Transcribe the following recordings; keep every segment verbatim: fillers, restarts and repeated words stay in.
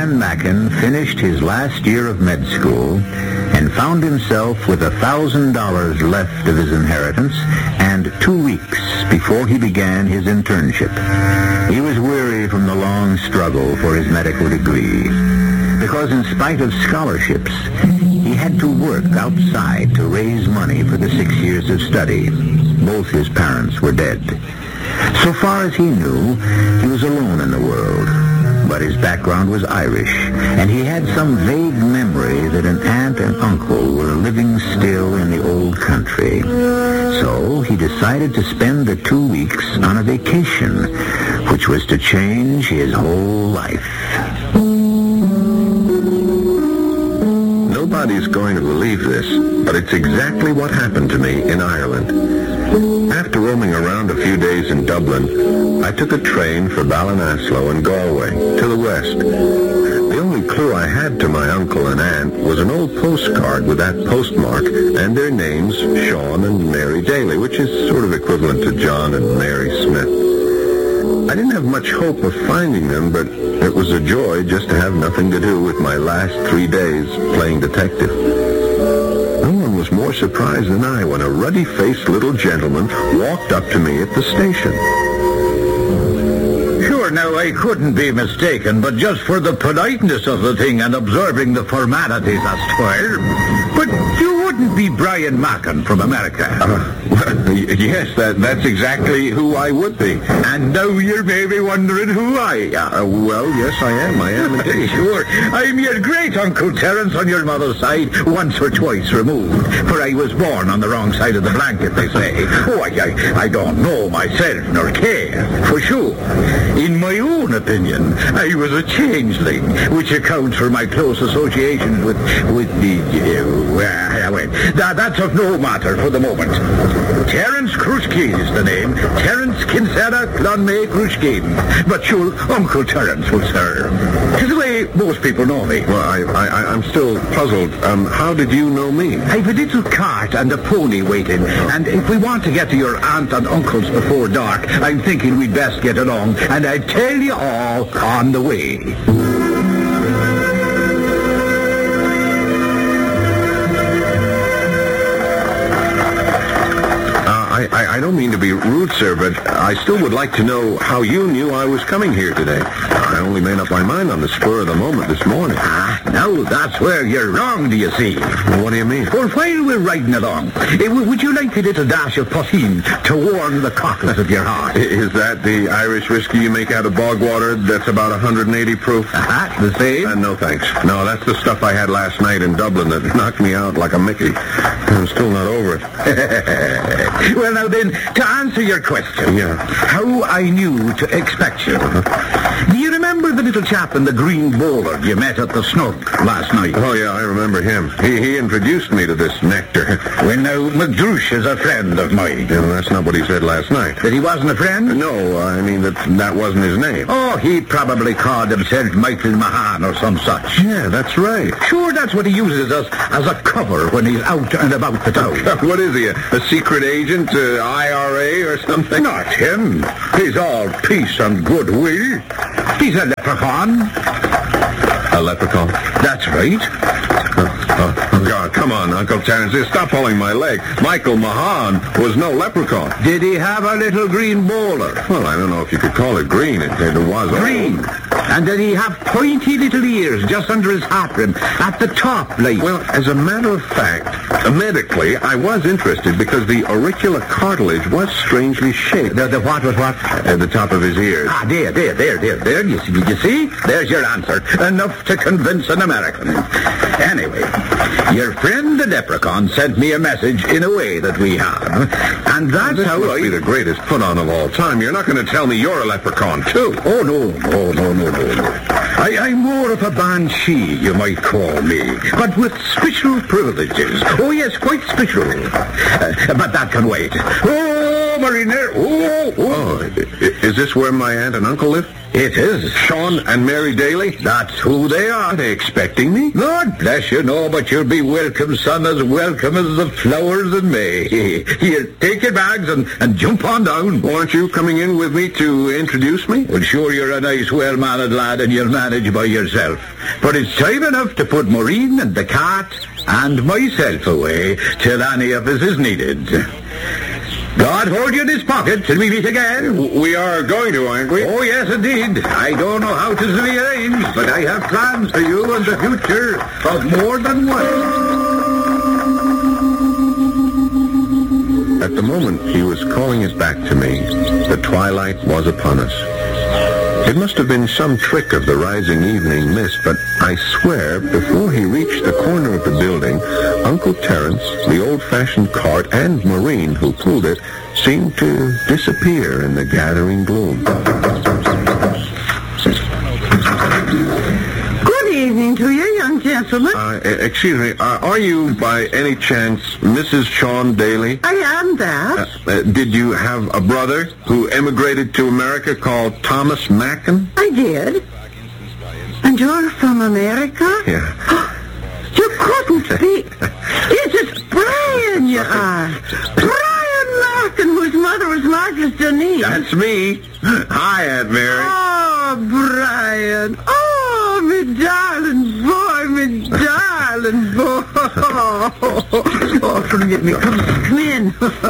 Dan Mackin finished his last year of med school and found himself with a thousand dollars left of his inheritance and two weeks before he began his internship. He was weary from the long struggle for his medical degree, because in spite of scholarships, he had to work outside to raise money for the six years of study. Both his parents were dead. So far as he knew, he was alone in the world. But his background was Irish, and he had some vague memory that an aunt and uncle were living still in the old country. So he decided to spend the two weeks on a vacation, which was to change his whole life. Nobody's going to believe this, but it's exactly what happened to me in Ireland. After roaming around a few days in Dublin, I took a train for Ballinasloe and Galway, to the west. The only clue I had to my uncle and aunt was an old postcard with that postmark and their names, Sean and Mary Daly, which is sort of equivalent to John and Mary Smith. I didn't have much hope of finding them, but it was a joy just to have nothing to do with my last three days playing detective. No one was more surprised than I when a ruddy-faced little gentleman walked up to me at the station. Sure, now I couldn't be mistaken, but just for the politeness of the thing and observing the formalities as twelve. But you wouldn't be Brian Mackin from America. Uh, well, yes, that, that's exactly who I would be. And now you're maybe wondering who I am. Uh, well, yes, I am. I am indeed. Sure. I'm your great-uncle Terence on your mother's side, once or twice removed. For I was born on the wrong side of the blanket, they say. Oh, I, I, I don't know myself, nor care, for sure. In my own opinion, I was a changeling, which accounts for my close association with, with the... Uh, well, well, that, that's of no matter for the moment. Terence Krushkin is the name. Terence Kinsella Clonmay Krushkin. But sure, Uncle Terence will serve. It's the way most people know me. Well, I, I, I'm still puzzled. Um, how did you know me? I've a little cart and a pony waiting, and if we want to get to your aunt and uncle's before dark, I'm thinking we'd best get along, and I'd tell you all on the way. I, I don't mean to be rude, sir, but I still would like to know how you knew I was coming here today. I only made up my mind on the spur of the moment this morning. Ah, now that's where you're wrong, do you see? Well, what do you mean? Well, while we're riding along, eh, would you like a little dash of potheen to warm the cockles of your heart? Is that the Irish whiskey you make out of bog water that's about one hundred eighty proof? Ah, the same? Uh, no, thanks. No, that's the stuff I had last night in Dublin that knocked me out like a Mickey. I'm still not over it. Well, now then, to answer your question, yeah. how I knew to expect you. Uh-huh. Do you remember the little chap in the green bowler you met at the Snug last night? Oh, yeah, I remember him. He he introduced me to this nectar. Well, now, McDrouche is a friend of mine. Yeah, well, that's not what he said last night. That he wasn't a friend? No, I mean, that that wasn't his name. Oh, he probably called himself Michael Mahan or some such. Yeah, that's right. Sure, that's what he uses as, as a cover when he's out and about the town. What is he, a, a secret agent, uh, I R A or something? Not him. He's all peace and goodwill. He's a leprechaun. A leprechaun? That's right. Oh, oh, God, come on, Uncle Terence. Stop pulling my leg. Michael Mahan was no leprechaun. Did he have a little green bowler? Well, I don't know if you could call it green. It, it was green. Old. And did he have pointy little ears just under his hat rim at the top, like? Well, as a matter of fact, uh, medically, I was interested because the auricular cartilage was strangely shaped. The, the what was what? At the top of his ears. Ah, there, there, there, there, there. You see, you see? There's your answer. Enough to convince an American. Anyway, your friend the leprechaun sent me a message in a way that we have. And that's this how must I... be the greatest put-on of all time. You're not going to tell me you're a leprechaun, too. Oh, no, no, no, no, no. I, I'm more of a banshee, you might call me, but with special privileges. Oh, yes, quite special. Uh, but that can wait. Oh, Mariner, oh, oh. Oh, is this where my aunt and uncle live? It is. Sean and Mary Daly? That's who they are. Are they expecting me? Lord bless you, no, but you'll be welcome, son, as welcome as the flowers in May. Here, take your bags and, and jump on down. Aren't you coming in with me to introduce me? Well, sure, you're a nice, well-mannered lad, and you'll manage by yourself. But it's time enough to put Maureen and the cat and myself away till any of us is needed. God hold you in his pocket till we meet again. We are going to, aren't we? Oh, yes, indeed. I don't know how to be arranged, but I have plans for you and the future of more than one. At the moment he was calling it back to me, the twilight was upon us. It must have been some trick of the rising evening mist, but I swear, before he reached the corner of the building, Uncle Terence, the old-fashioned cart, and Maureen, who pulled it, seemed to disappear in the gathering gloom. Good evening to you, young gentlemen. Uh, excuse me, uh, are you, by any chance, Missus Sean Daly? I am that. Uh, uh, did you have a brother who emigrated to America called Thomas Mackin? I did. And you're from America? Yeah. You couldn't be. It's Brian you are. Brian Larkin, whose mother was Margaret Denise. That's me. Hi, Aunt Mary. Oh, Brian. Oh, me darling boy, me darling boy. Oh, forget me. Come, come in.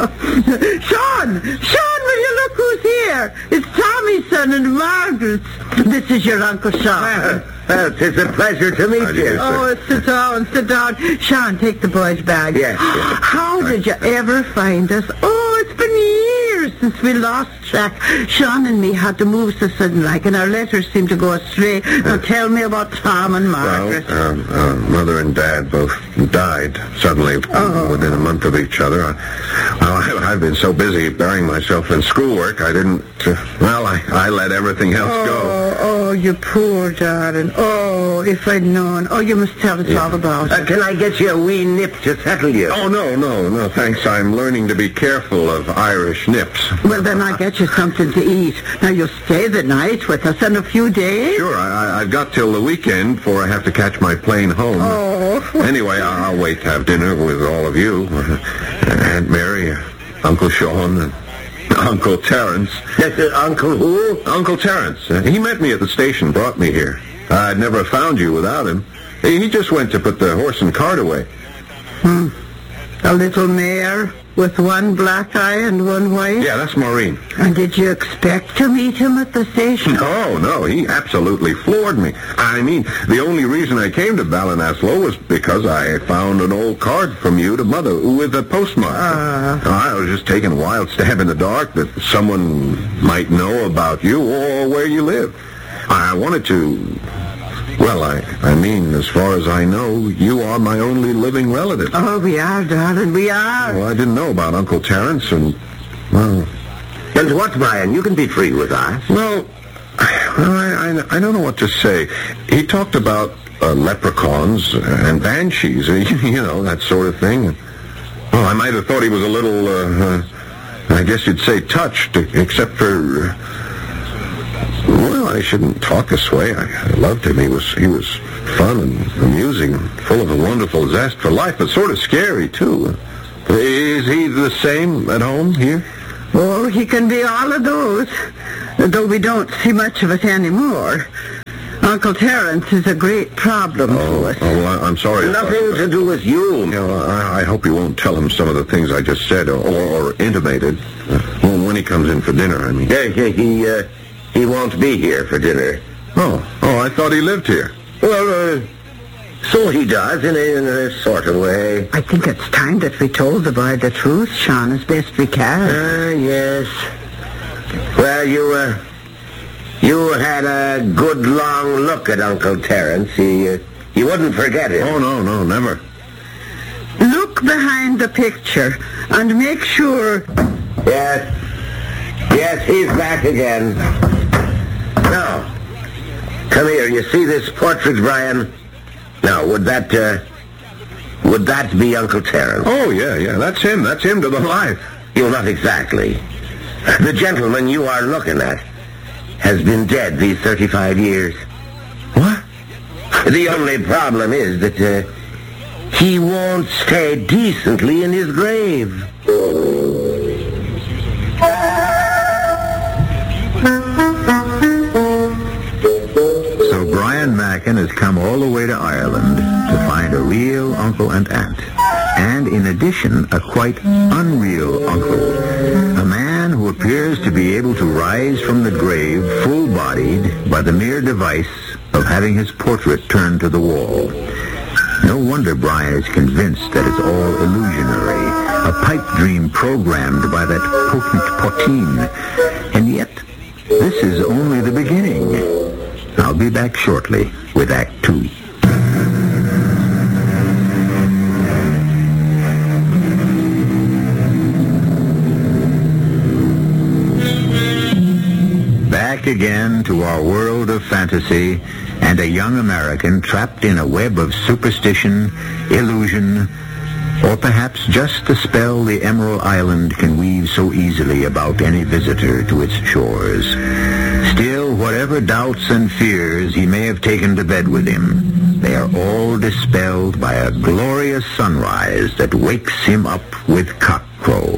Sean, Sean, will you look who's here? It's Tommy's son and Margaret's. This is your Uncle Sean. Well, it's a pleasure to meet How do you. you do, Oh, sit down, sit down. Sean, take the boy's bag. Yes, yes. How did you ever find us? Oh, it's been years since we lost track. Sean and me had to move so sudden like, and our letters seemed to go astray. Now tell me about Tom and Margaret. Well, um, uh, Mother and Dad both died suddenly Oh. within a month of each other. I, well, I, I've been so busy burying myself in schoolwork, I didn't, uh, well, I, I let everything else go. Oh, oh, you poor darling. Oh, if I'd known. Oh, you must tell us all about Uh, it. can I get you a wee nip to settle you? Oh, no, no, no, thanks. I'm learning to be careful of Irish nips. Well, then I'll get you something to eat. Now, you'll stay the night with us in a few days? Sure, I, I- I've got till the weekend before I have to catch my plane home. Oh. Anyway, I'll, I'll wait to have dinner with all of you. Aunt Mary, Uncle Sean, and Uncle Terence. That's uh, Uncle who? Uncle Terence. Uh, he met me at the station, brought me here. I'd never found you without him. He he just went to put the horse and cart away. Hmm. A little mare with one black eye and one white? Yeah, that's Maureen. And did you expect to meet him at the station? No, no, he absolutely floored me. I mean, the only reason I came to Ballinasloe was because I found an old card from you to Mother with a postmark. Ah. I was just taking a wild stab in the dark that someone might know about you or where you live. I wanted to... Well, I, I mean, as far as I know, you are my only living relative. Oh, we are, darling, we are. Well, I didn't know about Uncle Terence, and, well... And what, Brian? You can be free with us. Well, well I, I, I don't know what to say. He talked about uh, leprechauns and banshees, you know, that sort of thing. Well, I might have thought he was a little, uh, uh, I guess you'd say touched, except for... Uh, well, I shouldn't talk this way. I, I loved him. He was he was fun and amusing, full of a wonderful zest for life, but sort of scary, too. Is he the same at home here? Oh, he can be all of those, though we don't see much of it anymore. Uncle Terence is a great problem to Oh, us. oh well, I'm sorry. Nothing to do with you. You know, I, I hope you won't tell him some of the things I just said or, or, or intimated. Uh, well, when he comes in for dinner, I mean. Yeah, he, he, uh, he won't be here for dinner. Oh, oh, I thought he lived here. Well, uh, so he does, in a, in a sort of way. I think it's time that we told the boy the truth, Sean, as best we can. Ah, yes. Well, you, uh, you had a good long look at Uncle Terence. He, uh, you wouldn't forget it. Oh, no, no, never. Look behind the picture and make sure... Yes. Yes, he's back again. Now, come here. You see this portrait, Brian? Now, would that, uh, would that be Uncle Terence? Oh, yeah, yeah, that's him. That's him to the life. You, not exactly. The gentleman you are looking at. has been dead these thirty-five years. What? The only problem is that uh, he won't stay decently in his grave. So Brian Macken has come all the way to Ireland to find a real uncle and aunt. And in addition, a quite unreal uncle. A man who appears to be able to rise from the grave full-bodied by the mere device of having his portrait turned to the wall. No wonder Brian is convinced that it's all illusionary, a pipe dream programmed by that potent poteen. And yet, this is only the beginning. I'll be back shortly with Act Two. Back again to our world of fantasy and a young American trapped in a web of superstition, illusion, or perhaps just the spell the Emerald Island can weave so easily about any visitor to its shores. Still, whatever doubts and fears he may have taken to bed with him, they are all dispelled by a glorious sunrise that wakes him up with cockcrow.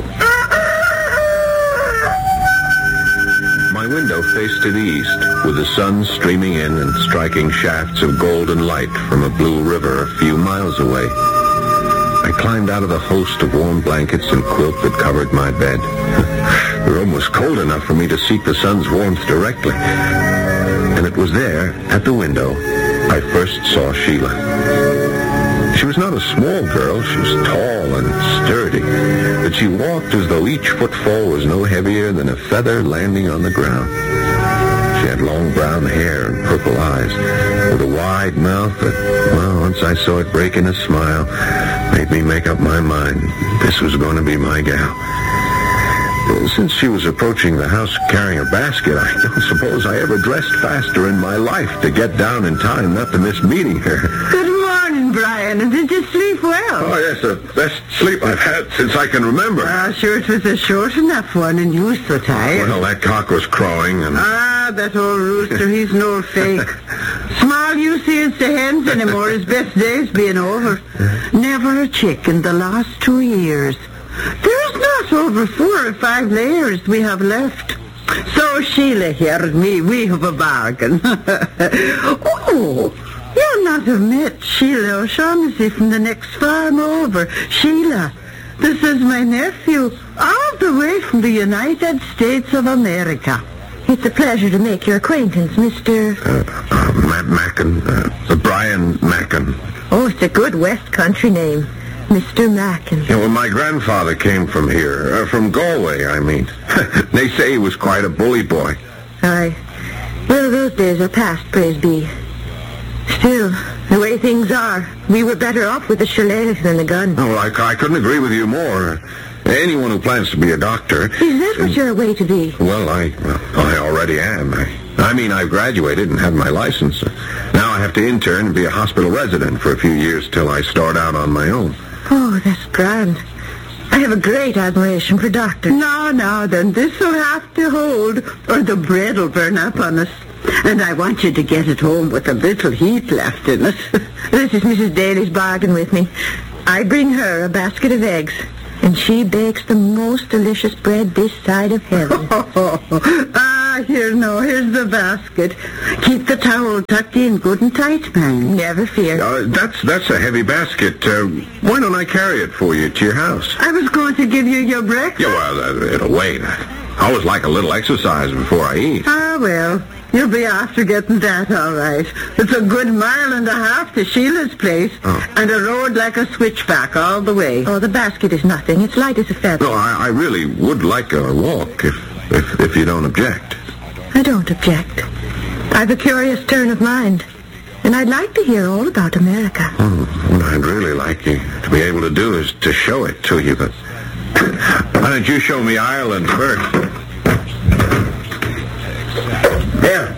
My window faced to the east, with the sun streaming in and striking shafts of golden light from a blue river a few miles away. I climbed out of the host of warm blankets and quilt that covered my bed. The room was cold enough for me to seek the sun's warmth directly. And it was there, at the window, I first saw Sheila. She was not a small girl. She was tall and sturdy, but she walked as though each footfall was no heavier than a feather landing on the ground. She had long brown hair and purple eyes, with a wide mouth that, well, once I saw it break in a smile, made me make up my mind this was going to be my gal. Since she was approaching the house carrying a basket, I don't suppose I ever dressed faster in my life to get down in time not to miss meeting her. Good morning, Brian. And did you sleep well? Oh, yes, the best sleep I've had since I can remember. Ah, sure, it was a short enough one, and you were so tired. Well, that cock was crowing, and... Ah, that old rooster, he's no fake. Small use he is to hens anymore, his best days being over. Never a chick in the last two years. There's not over four or five layers we have left. So Sheila here and me, we have a bargain. Oh, you'll not have met Sheila O'Shaughnessy from the next farm over. Sheila, this is my nephew, all the way from the United States of America. It's a pleasure to make your acquaintance, Mister... Uh, uh, Matt Macken, uh, Brian Macken. Oh, it's a good West Country name, Mister Macken. Yeah, well, my grandfather came from here, uh, from Galway, I mean. They say he was quite a bully boy. Aye. Well, those days are past, praise be. Still, the way things are, we were better off with the shillelagh than the gun. Oh, well, I, I couldn't agree with you more. Anyone who plans to be a doctor... Is that what you're away to be? Well, I well, I already am. I, I mean, I've graduated and have my license. Now I have to intern and be a hospital resident for a few years till I start out on my own. Oh, that's grand. I have a great admiration for doctors. No, no, then this'll have to hold, or the bread'll burn up on us. And I want you to get it home with a little heat left in it. This is Missus Daly's bargain with me. I bring her a basket of eggs, and she bakes the most delicious bread this side of heaven. Ah, here, no, here's the basket. Keep the towel tucked in good and tight, man. Never fear. Uh, that's that's a heavy basket. Uh, why don't I carry it for you to your house? I was going to give you your breakfast. Yeah, well, uh, it'll wait. I always like a little exercise before I eat. Ah, well, you'll be after getting that, all right. It's a good mile and a half to Sheila's place, oh. and a road like a switchback all the way. Oh, the basket is nothing. It's light as a feather. No, I, I really would like a walk, if, if if you don't object. I don't object. I've a curious turn of mind, and I'd like to hear all about America. Oh, what I'd really like you to be able to do is to show it to you, but why don't you show me Ireland first? There.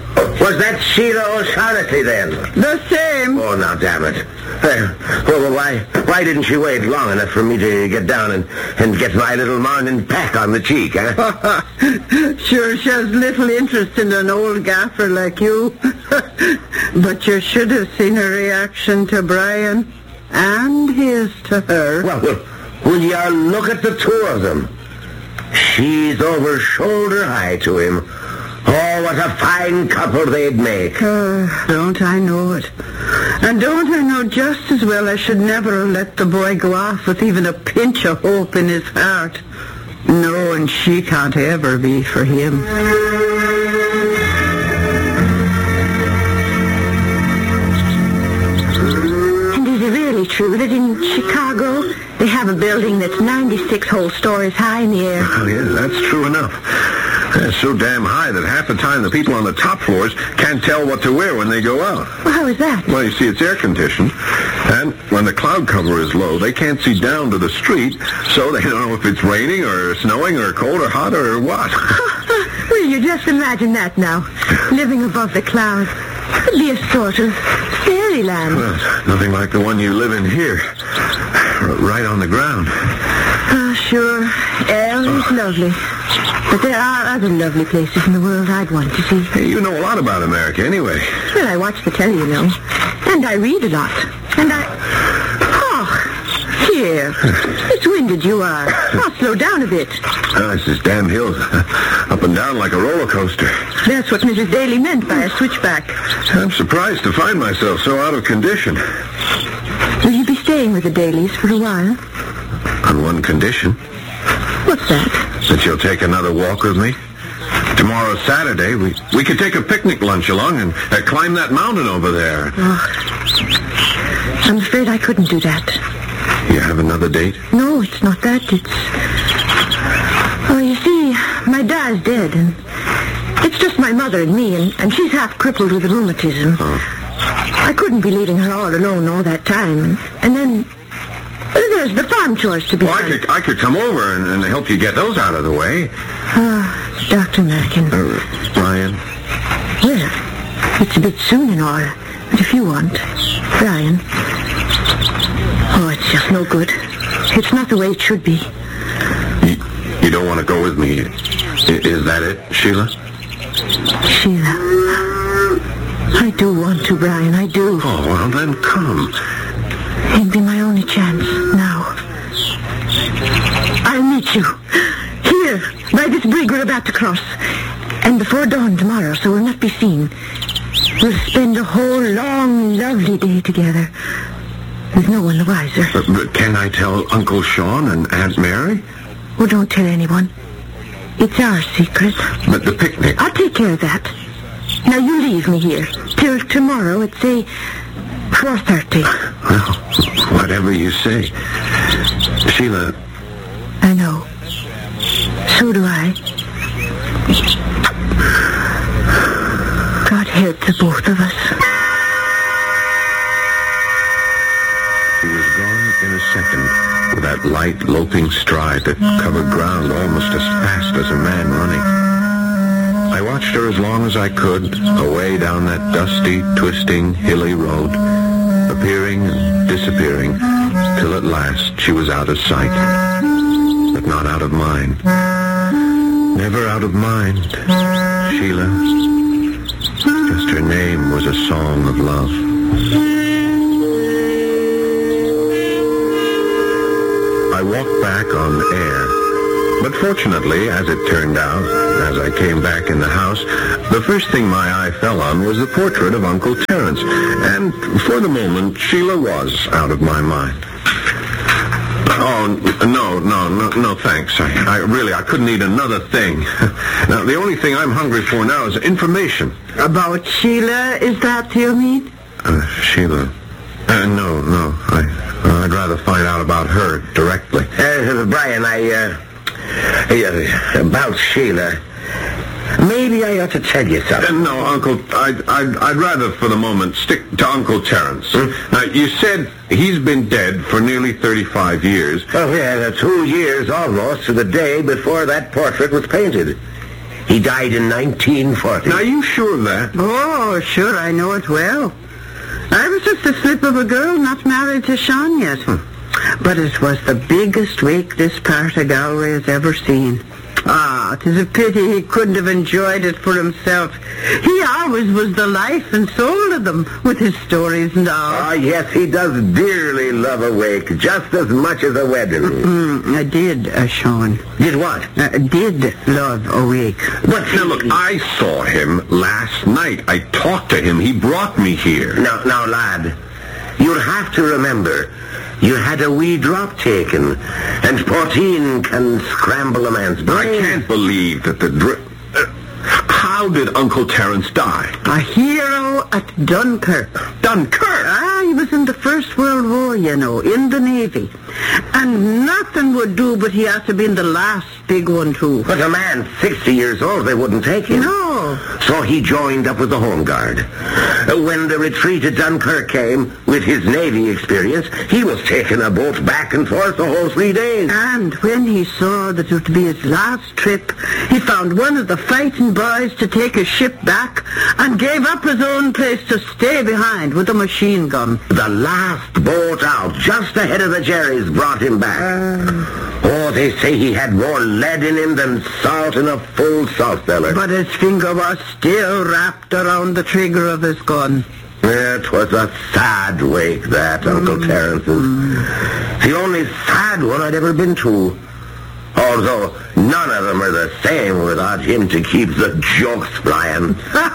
Was that Sheila O'Shaughnessy then? The same. Oh, now, damn it. Uh, well, why why didn't she wait long enough for me to get down and, and get my little morning pack on the cheek, huh? Sure, she has little interest in an old gaffer like you. But you should have seen her reaction to Brian and his to her. Well, well, will you look at the two of them? She's over shoulder high to him. Oh, what a fine couple they'd make. Uh, don't I know it? And don't I know just as well I should never have let the boy go off with even a pinch of hope in his heart. No, and she can't ever be for him. And is it really true that in Chicago they have a building that's ninety-six whole stories high in the air? Oh, yeah, that's true enough. It's so damn high that half the time the people on the top floors can't tell what to wear when they go out. Well, how is that? Well, you see, it's air-conditioned, and when the cloud cover is low, they can't see down to the street, so they don't know if it's raining or snowing or cold or hot or what. Well, you just imagine that now, living above the clouds. It'd be a sort of fairyland. Well, nothing like the one you live in here, right on the ground. Oh, sure, air is lovely. But there are other lovely places in the world I'd want to see. Hey, you know a lot about America anyway. Well, I watch the telly, you know. And I read a lot. And I... Oh, here. It's winded you are. I'll slow down a bit. Oh, it's this damn hills. Up and down like a roller coaster. That's what Missus Daly meant by a switchback. I'm surprised to find myself so out of condition. Will you be staying with the Dalys for a while? On one condition. What's that? That you'll take another walk with me? Tomorrow's Saturday. We we could take a picnic lunch along and uh, climb that mountain over there. Oh, I'm afraid I couldn't do that. You have another date? No, it's not that. It's... Oh, you see, my dad's dead, and it's just my mother and me, and, and she's half crippled with rheumatism. Oh. I couldn't be leaving her all alone all that time, and, and then... There's the farm chores to be well, done. I could, I could come over and, and help you get those out of the way. Ah, Doctor Merkin. Uh, Ryan? Well, it's a bit soon and all, but if you want, Brian. Oh, it's just no good. It's not the way it should be. You, you don't want to go with me. I, is that it, Sheila? Sheila. I do want to, Brian, I do. Oh, well, then come. It'd be my only chance now. I'll meet you. Here, by this brig we're about to cross. And before dawn tomorrow, so we'll not be seen. We'll spend a whole long, lovely day together. With no one the wiser. Uh, but can I tell Uncle Sean and Aunt Mary? Oh, don't tell anyone. It's our secret. But the picnic... I'll take care of that. Now you leave me here. Till tomorrow at, say, four thirty. Well, whatever you say. Sheila... I know. So do I. God help the both of us. He was gone in a second, with that light, loping stride that covered ground almost as fast as a man running. I watched her as long as I could, away down that dusty, twisting, hilly road, appearing and disappearing, till at last she was out of sight, but not out of mind. Never out of mind, Sheila. Just her name was a song of love. I walked back on air, but fortunately, as it turned out, as I came back in the house, the first thing my eye fell on was the portrait of Uncle Terence, and for the moment, Sheila was out of my mind. Oh, no, no, no, no, thanks. I, I really, I couldn't eat another thing. Now, the only thing I'm hungry for now is information. About Sheila, is that you mean? Uh, Sheila... Uh, no, no. I, uh, I'd rather find out about her directly. Uh, Brian, I, uh, uh, about Sheila, maybe I ought to tell you Uh, something. no, Uncle, I'd, I'd, I'd rather, for the moment, stick to Uncle Terence. Hmm? Now, you said he's been dead for nearly thirty-five years. Oh, yeah, two years almost to the day before that portrait was painted. He died in nineteen forty. Now, are you sure of that? Oh, sure, I know it well. I was just a slip of a girl not married to Sean yet. Hmm. But it was the biggest wake this part of Galway has ever seen. Ah, 'tis a pity he couldn't have enjoyed it for himself. He always was the life and soul of them, with his stories and all. Ah, yes, he does dearly love a wake, just as much as a wedding. Mm, I did, uh, Sean. Did what? Uh, did love a wake. But now, look, I saw him last night. I talked to him. He brought me here. Now, now, lad, you'll have to remember, you had a wee drop taken, and poteen can scramble a man's brain. I can't believe that the drip... Uh, how did Uncle Terence die? A hero at Dunkirk. Dunkirk? Ah, he was in the First World War, you know, in the Navy. And nothing would do, but he had to be in the last big one, too. But a man sixty years old, they wouldn't take him. No. So he joined up with the Home Guard. Uh, When the retreat at Dunkirk came, with his Navy experience, he was taking a boat back and forth the whole three days. And when he saw that it would be his last trip, he found one of the fighting boys to take his ship back and gave up his own place to stay behind with a machine gun. The last boat out, just ahead of the Jerry's, brought him back. Uh, Oh, they say he had more lead in him than salt in a full salt cellar. but his finger was still wrapped around the trigger of his gun. It was a sad wake, that, Uncle Terence's. The only sad one I'd ever been to. Although none of them are the same without him to keep the jokes flying.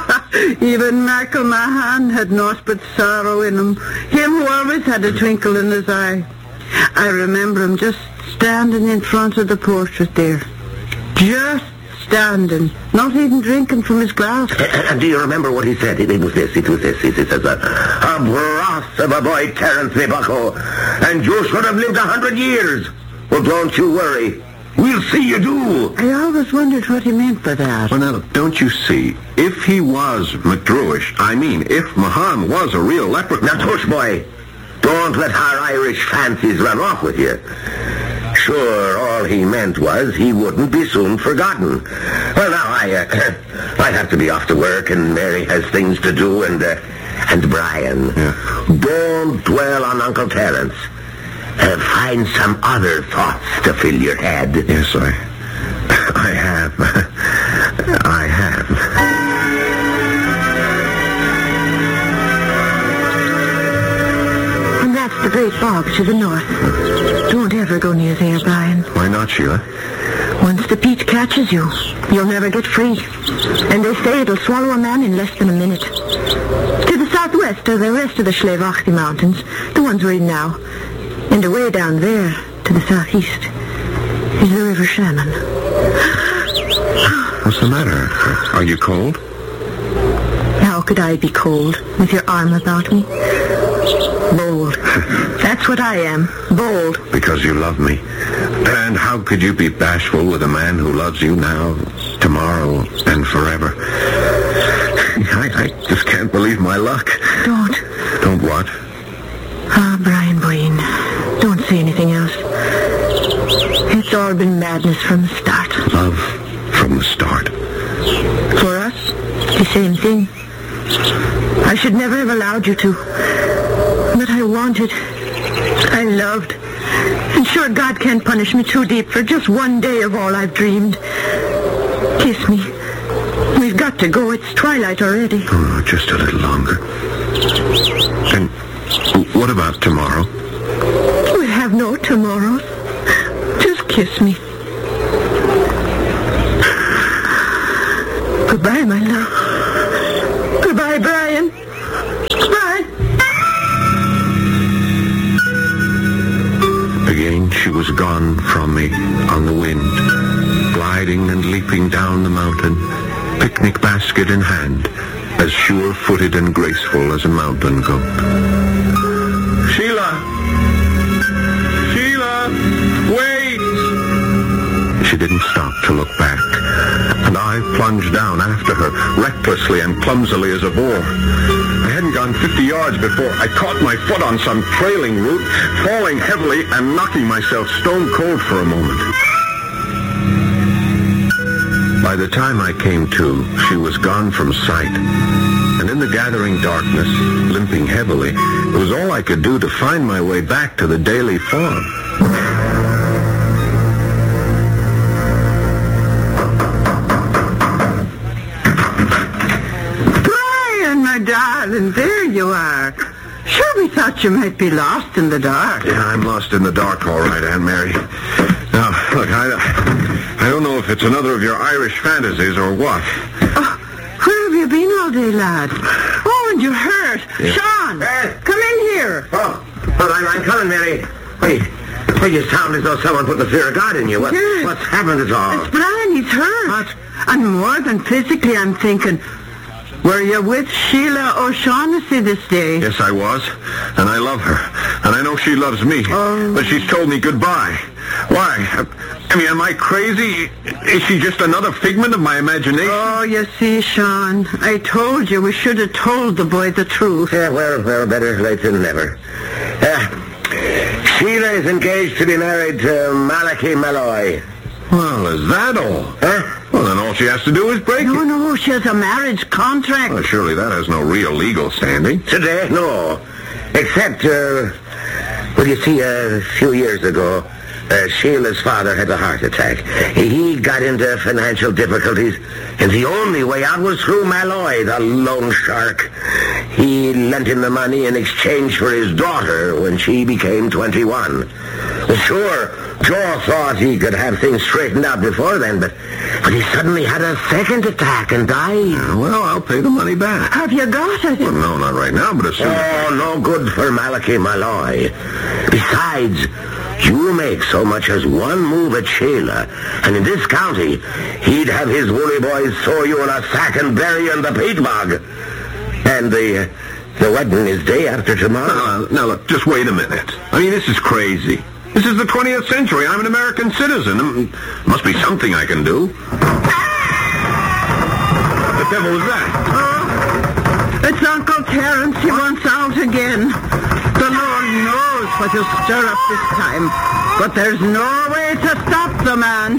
Even Michael Mahan had naught but sorrow in him. Him who always had a twinkle in his eye. I remember him just standing in front of the portrait there. Just standing. Not even drinking from his glass. And do you remember what he said? It, it was this, it was this. He says, a, a brass of a boy, Terence me bucko, and you should have lived a hundred years. Well, don't you worry. We'll see you do. I always wondered what he meant by that. Well, now, look, don't you see? If he was McDrewish, I mean, if Mahan was a real leprechaun... Now, tush, boy, don't let our Irish fancies run off with you. Sure, all he meant was he wouldn't be soon forgotten. Well, now, I, uh, I have to be off to work, and Mary has things to do, and, uh, and Brian. Yeah. Don't dwell on Uncle Terence. Uh, find some other thoughts to fill your head. Yes, I... I have. I have. And that's the great bog to the north. Don't ever go near there, Brian. Why not, Sheila? Once the peat catches you, you'll never get free. And they say it'll swallow a man in less than a minute. To the southwest are the rest of the Schlevachti Mountains, the ones we're in now. And away down there, to the southeast, is the River Shannon. What's the matter? Are you cold? How could I be cold with your arm about me? Bold. That's what I am. Bold. Because you love me. And how could you be bashful with a man who loves you now, tomorrow, and forever? I, I just can't believe my luck. Don't. Don't what? Ah, Brian Boyne. Don't say anything else. It's all been madness from the start. Love from the start. For us, the same thing. I should never have allowed you to. But I wanted. I loved. And sure, God can't punish me too deep for just one day of all I've dreamed. Kiss me. We've got to go. It's twilight already. Oh, just a little longer. And what about tomorrow? We have no tomorrows. Just kiss me. Goodbye, my love. Goodbye, Brian. Goodbye. Again, she was gone from me on the wind, gliding and leaping down the mountain, picnic basket in hand, as sure-footed and graceful as a mountain goat. Sheila! Sheila! Wait! She didn't stop to look back, and I plunged down after her, recklessly and clumsily as a boar. I hadn't gone fifty yards before I caught my foot on some trailing root, falling heavily and knocking myself stone cold for a moment. By the time I came to, she was gone from sight. And in the gathering darkness, limping heavily, it was all I could do to find my way back to the Daly farm. Brian, my darling, there you are. Sure, we thought you might be lost in the dark. Yeah, I'm lost in the dark, all right, Aunt Mary. Now, look, I, I don't know if it's another of your Irish fantasies or what. Oh, where have you been all day, lad? Oh, and you're hurt. Yeah. Sean, Hey. come in here. Oh, well, I'm, I'm coming, Mary. Wait, wait, you sound as though someone put the fear of God in you. What, Yes. What's happened at all? It's Brian, he's hurt. What? And more than physically, I'm thinking, were you with Sheila O'Shaughnessy this day? Yes, I was, and I love her, and I know she loves me, Oh. but she's told me goodbye. Why? I mean, am I crazy? Is she just another figment of my imagination? Oh, you see, Sean, I told you we should have told the boy the truth. Yeah, well, well, better late than never. Uh, Sheila is engaged to be married to Malachi Malloy. Well, is that all? Huh? Well, then all she has to do is break No, it. no, she has a marriage contract. Well, surely that has no real legal standing. Today, no. Except, uh, well, you see, a few years ago, uh, Sheila's father had a heart attack. He got into financial difficulties, and the only way out was through Malloy, the loan shark. He lent him the money in exchange for his daughter when she became twenty-one. Well, sure, Joe thought he could have things straightened out before then, but, but he suddenly had a second attack and died. Well, I'll pay the money back. Have you got it? Well, no, not right now, but as soon as... Oh, no good for Malachi Malloy. Besides, you make so much as one move at Sheila, and in this county, he'd have his woolly boys throw you in a sack and bury you in the peat bog. And the, the wedding is day after tomorrow. Now, now, look, just wait a minute. I mean, this is crazy. This is the twentieth century. I'm an American citizen. There must be something I can do. What the devil was that? Oh, it's Uncle Terence. He wants out again. The Lord knows what you'll stir up this time, but there's no way to stop the man.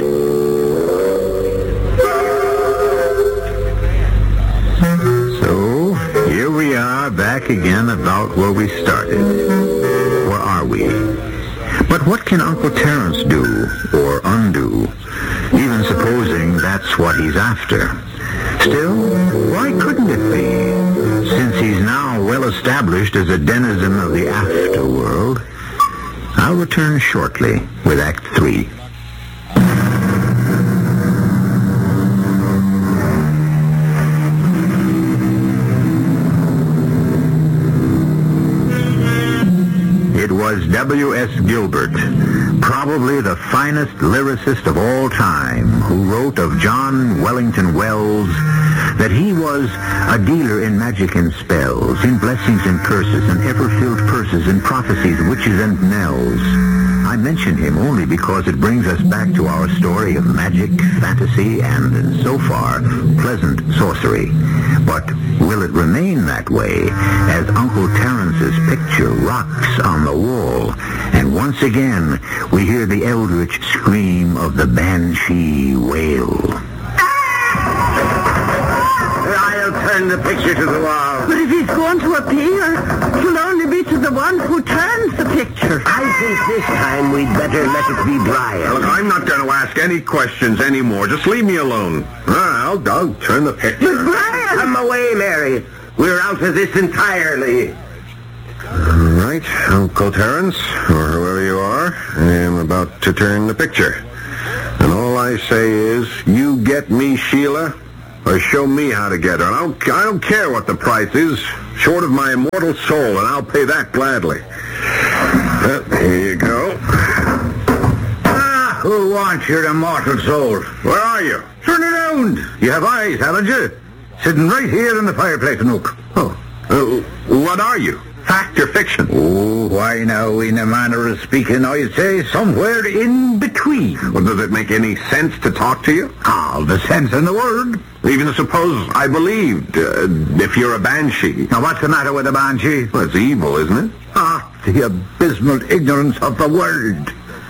So, here we are back again about where we started. Or are we? But what can Uncle Terence do or undo, even supposing that's what he's after? Still, why couldn't it be? Since he's now well established as a denizen of the afterworld. I'll return shortly with Act Three. It was W S Gilbert, probably the finest lyricist of all time, who wrote of John Wellington Wells that he was a dealer in magic and spells, in blessings and curses, and ever-filled purses, in prophecies, witches, and knells. I mention him only because it brings us back to our story of magic, fantasy, and, so far, pleasant sorcery. But will it remain that way as Uncle Terence's picture rocks on the wall, and once again we hear the eldritch scream of the banshee wail? I'll turn the picture to the wall. But if he's going to appear, it'll only be to the one who turns the picture. I think this time we'd better let it be Brian. Look, I'm not going to ask any questions anymore. Just leave me alone. I'll, I'll turn the picture. Brian! Come away, Mary. We're out of this entirely. All right, Uncle Terence, or whoever you are, I am about to turn the picture. And all I say is, you get me Sheila, or show me how to get her. And I don't, I don't care what the price is, short of my immortal soul, and I'll pay that gladly. Well, here you go. Ah, who wants your immortal soul? Where are you? Turn around. You have eyes, haven't you? Sitting right here in the fireplace nook. Oh, uh, what are you? Fact or fiction? Oh, why now, in a manner of speaking, I'd say somewhere in between. Well, does it make any sense to talk to you? All the sense in the word. Even suppose I believed, uh, if you're a banshee. Now, what's the matter with a banshee? Well, it's evil, isn't it? Ah, the abysmal ignorance of the word.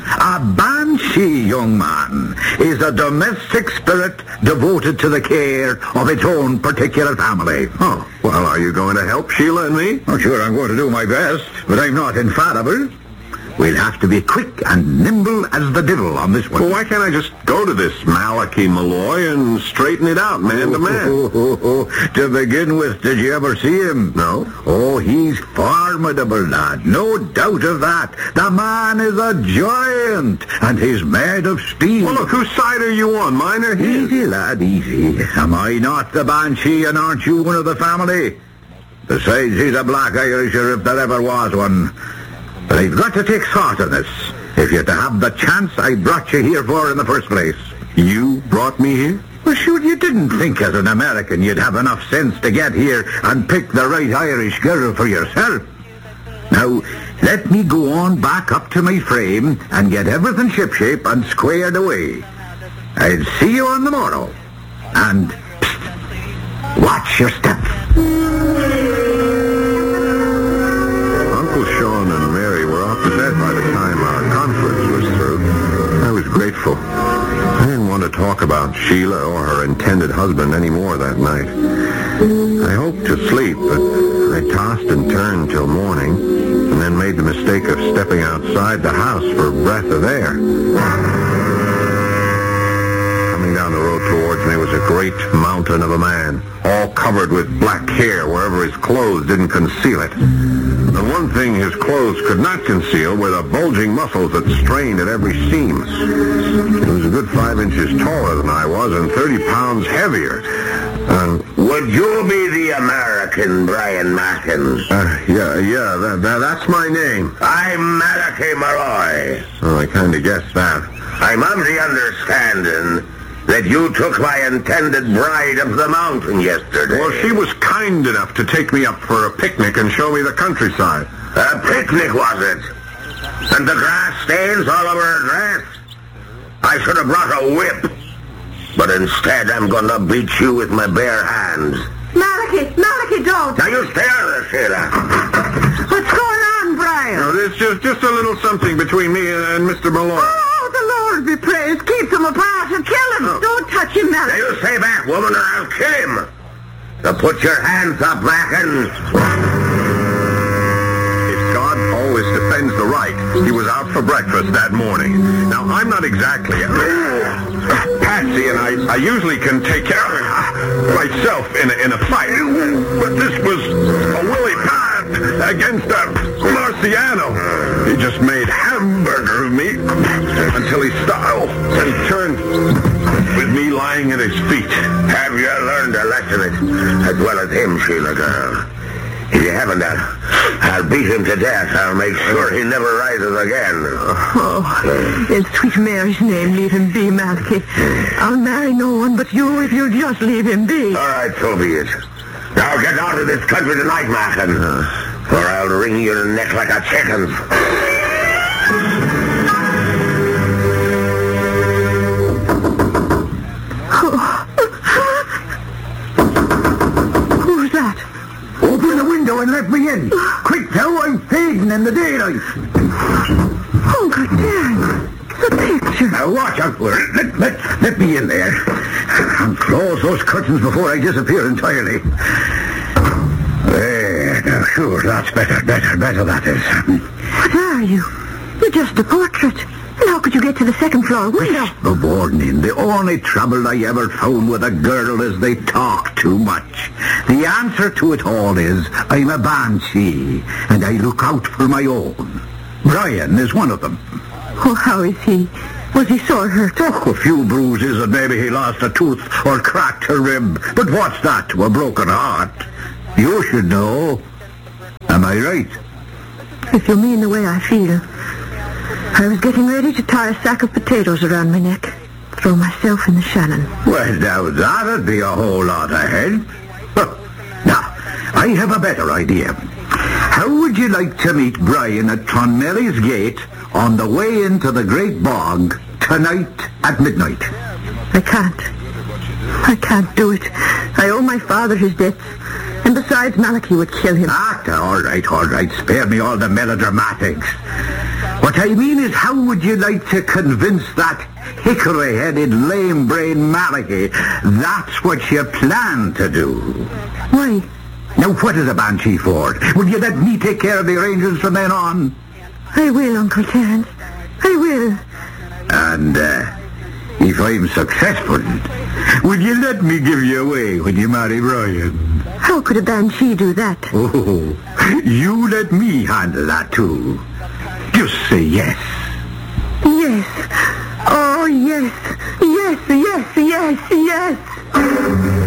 A banshee, young man, is a domestic spirit devoted to the care of its own particular family. Oh, well, are you going to help Sheila and me? Oh, sure, I'm going to do my best, but I'm not infallible. We'll have to be quick and nimble as the devil on this one. Well, why can't I just go to this Malachi Malloy and straighten it out, man to man? Oh, oh, oh. To begin with, did you ever see him? No. Oh, he's formidable, lad. No doubt of that. The man is a giant, and he's made of steel. Well, look, whose side are you on, mine or his? Easy, lad, easy. Am I not the banshee, and aren't you one of the family? Besides, he's a black Irisher if there ever was one. But I've got to take thought on this. If you're to have the chance I brought you here for in the first place. You brought me here? Well, sure, you didn't think as an American you'd have enough sense to get here and pick the right Irish girl for yourself. Now, let me go on back up to my frame and get everything shipshape and squared away. I'll see you on the morrow. And, psst, watch your step. Uncle Sean and Mary were off to bed by the time our conference was through. I was grateful. I didn't want to talk about Sheila or her intended husband anymore that night. I hoped to sleep, but I tossed and turned till morning, and then made the mistake of stepping outside the house for a breath of air. Coming down the road towards me was a great mountain of a man, all covered with black hair wherever his clothes didn't conceal it. The one thing his clothes could not conceal were the bulging muscles that strained at every seam. He was a good five inches taller than I was and thirty pounds heavier. Uh, Would you be the American Brian Mackin? uh, yeah, yeah, that, that, that's my name. I'm Malachi Malloy. Oh, I kind of guessed that. I'm of the understanding that you took my intended bride up the mountain yesterday. Well, she was kind enough to take me up for a picnic and show me the countryside. A picnic, was it? And the grass stains all over her dress? I should have brought a whip. But instead, I'm going to beat you with my bare hands. Malachi, Malachi, don't. Now you stay out of this, Sheila. What's going on, Brian? No, there's just, just a little something between me and, and Mister Malloy. Oh, the Lord be praised. Keep them apart and kill him. Oh. Don't touch him, Now Malachi. you stay back, woman, or I'll kill him. So put your hands up, Mackin. If God always defends the right, he was out for breakfast that morning. Now, I'm not exactly a... Patsy and I, I usually can take care of myself in a, in a fight. But this was a Willie Pad against a Marciano. He just made hamburger of me until he stopped and turned with me lying at his feet. Have you learned a lesson as well as him, Sheila girl? If you haven't, I'll, I'll beat him to death. I'll make sure he never rises again. Oh, in sweet Mary's name, leave him be, Malachi. I'll marry no one but you if you'll just leave him be. All right, so be it. Now get out of this country tonight, Mackin, or I'll wring your neck like a chicken's. Who's that? Open the window and let me in. Quick, now, I'm fading in the daylight. Oh, God damn. The picture. Now, watch out for it. Let, let, let me in there. And close those curtains before I disappear entirely. There, now, sure, that's better, better, better, that is. What are you? You're just a portrait. And how could you get to the second floor window? The warning. The only trouble I ever found with a girl is they talk too much. The answer to it all is I'm a banshee, and I look out for my own. Brian is one of them. Oh, how is he? Was he sore hurt? Oh, a few bruises and maybe he lost a tooth or cracked a rib. But what's that to a broken heart? You should know. Am I right? If you mean the way I feel. I was getting ready to tie a sack of potatoes around my neck. Throw myself in the Shannon. Well, now, that'd be a whole lot ahead. Huh. Now, I have a better idea. How would you like to meet Brian at Clonmelly's Gate on the way into the Great Bog tonight at midnight? I can't. I can't do it. I owe my father his debts. And besides, Malachi would kill him. Ah, all right, all right. Spare me all the melodramatics. What I mean is, how would you like to convince that hickory-headed, lame-brained Malachi that's what you plan to do? Why? Now, what is a banshee for? Will you let me take care of the arrangements from then on? I will, Uncle Terence. I will. And, uh, if I'm successful, will you let me give you away when you marry Brian? How could a banshee do that? Oh, you let me handle that, too. Just say yes. Yes. Oh, yes. Yes, yes, yes, yes.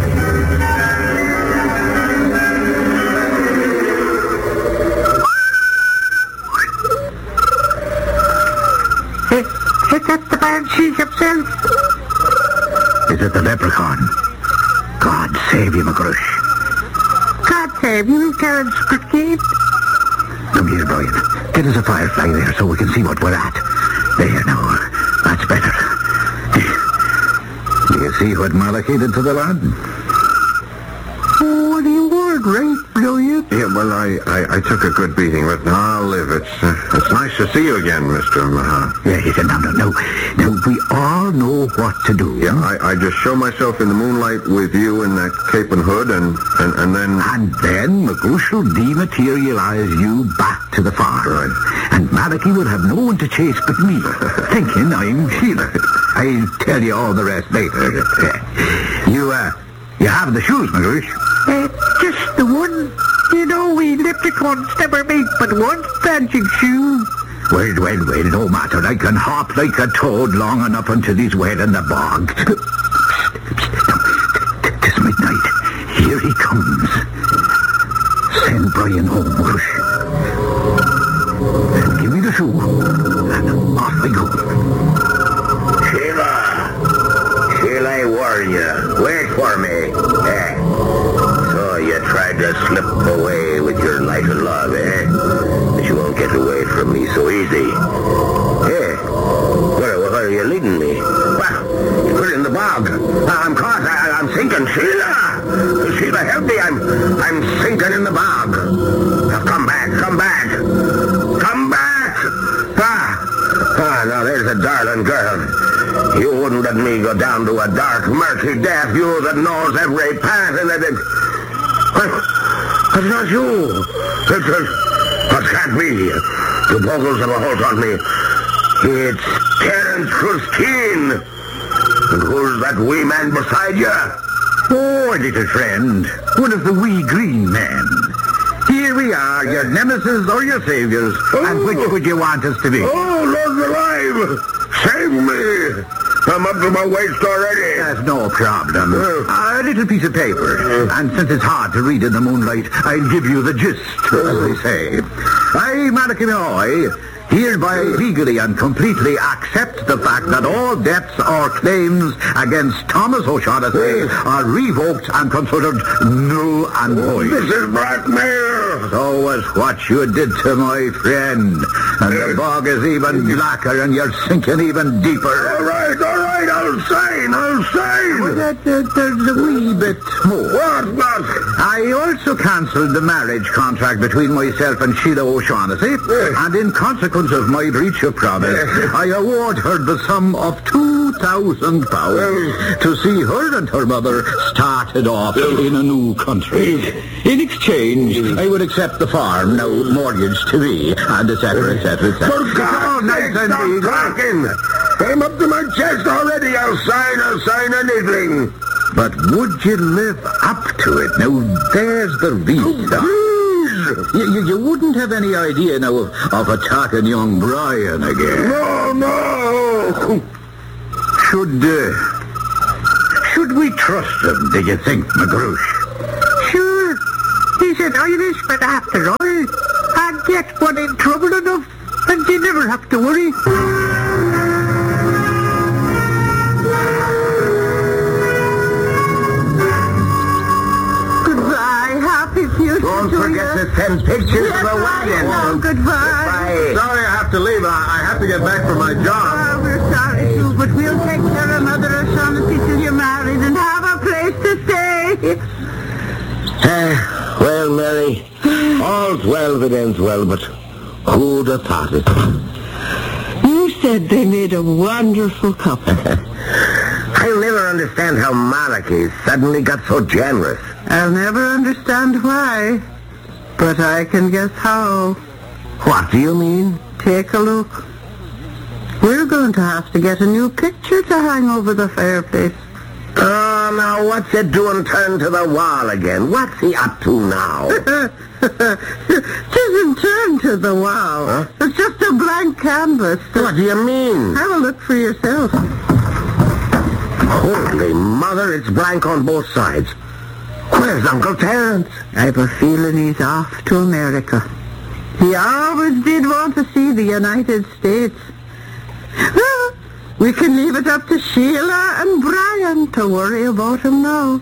Is that the banshee himself? Is it the leprechaun? God save you, McGrush. God save you, Terence Cricket. Come here, Brian. Get us a firefly there so we can see what we're at. There, now. That's better. Do you see what Malachi did to the lad? Oh, what do you want, right, Brilliant? Yeah, well, I, I, I took a good beating, but now I'll live. It's uh, it's nice to see you again, Mister Mahan. Yeah, he said, no, no, no. Now, we all know what to do. Yeah, I, I just show myself in the moonlight with you in that cape and hood, and, and, and then... And then McGrush will dematerialize you back to the farm. Right. And Malachi will have no one to chase but me, thinking I'm Sheila. I'll tell you all the rest later. You, uh, you have the shoes, McGrush? Uh, just the one. You know, we leprechauns never make but one dancing shoe. Well, well, well, no matter. I can hop like a toad long enough until he's wet in the bog. Tis midnight. Here he comes. Send Brian home, Rush. And give me the shoe. And off I go. Sheila! Sheila, I warn you. Wait for me. Eh? So you tried to slip away with your life and love, eh? But you won't get away from me so easy. Eh? Where, where are you leading me? Well, you put it in the bog. I'm caught. I, I'm sinking. Sheila! Sheila, help me. I'm, I'm sinking in the bog. Now come back. Come back. Come back! Ah! Ah, now there's a darling girl. You wouldn't let me go down to a dark, murky death, you that knows every path in it. It's not you. It's, it, it can't be. The bogles have a hold on me. It's Terence Christine. And who's that wee man beside you? Oh, little friend. One of the wee green men. Here we are, your nemesis or your saviors. Oh. And which would you want us to be? Oh, Lord alive! Save me! I'm up to my waist already. That's no problem. Uh. A little piece of paper. And since it's hard to read in the moonlight, I'll give you the gist, as they say. I, Malachi Malloy, hereby legally and completely accept the fact that all debts or claims against Thomas O'Shaughnessy are revoked and considered null and void. This is blackmail. So was what you did to my friend. And the bog is even blacker and you're sinking even deeper. All right, all right, I'll sign, I'll sign. Well, that, that, there's a wee bit more. What, what? I also cancelled the marriage contract between myself and Sheila O'Shaughnessy, and in consequence of my breach of promise, I award her the sum of two thousand pounds to see her and her mother started off in a new country. In exchange, I would accept the farm, now mortgaged to me, and et cetera, et cetera, et cetera. For God's sake, stop talking. I'm up to my chest already. I'll sign, I'll sign anything. But would you live up to it? Now, there's the real stuff. You, you, you wouldn't have any idea now of, of attacking young Brian again. No, no. Should, uh, should we trust him, do you think, McGrush? Sure. He's an Irishman after all. And get one in trouble enough, and you never have to worry. Goodbye. Happy future Don't to forget you. to send pictures Yes, of the I wedding. know. Goodbye. Sorry I have to leave. I, I have to get back for my job. Oh, we're sorry, too, but we'll take care of Mother O'Shaughnessy till you're married and have a place to stay. Uh, well, Mary, all's well that ends well, but Who'd have thought it? You said they made a wonderful couple. I'll never understand how Malachi suddenly got so generous. I'll never understand why, but I can guess how. What do you mean? Take a look. We're going to have to get a new picture to hang over the fireplace. Oh, now what's it doing turned to the wall again? What's he up to now? Tisn't turned to the wall. Huh? It's just a blank canvas. What do you mean? Have a look for yourself. Holy mother, it's blank on both sides. Where's Uncle Terence? I've a feeling he's off to America. He always did want to see the United States. Well, we can leave it up to Sheila and Brian to worry about him now.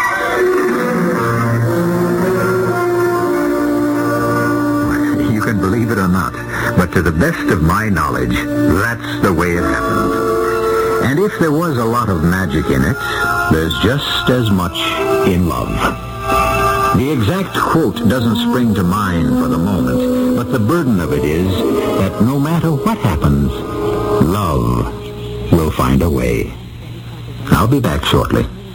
You can believe it or not, but to the best of my knowledge, that's the way it happened. And if there was a lot of magic in it, there's just as much in love. The exact quote doesn't spring to mind for the moment, but the burden of it is that no matter what happens, love will find a way. I'll be back shortly.